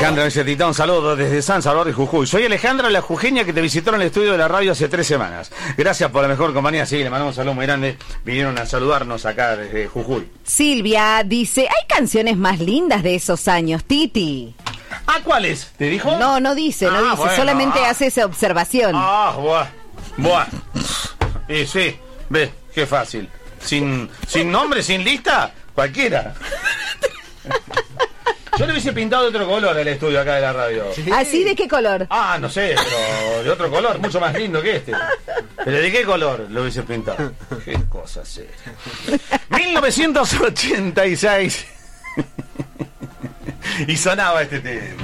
Alejandra dice: Tita, un saludo desde San Salvador de Jujuy. Soy Alejandra, la jujeña que te visitó en el estudio de la radio hace 3 semanas. Gracias por la mejor compañía. Sí, le mandamos un saludo muy grande. Vinieron a saludarnos acá desde Jujuy. Silvia dice: hay canciones más lindas de esos años, Titi. Ah, ¿cuáles? ¿Te dijo? No dice, bueno, solamente hace esa observación. Buah. Y sí, ve, qué fácil. Sin nombre, sin lista, cualquiera. Yo le hubiese pintado de otro color el estudio acá de la radio. ¿Sí? ¿Así de qué color? Ah, no sé, pero de otro color, mucho más lindo que este. ¿Pero de qué color lo hubiese pintado? Qué cosa seria. 1986. Y sonaba este tema.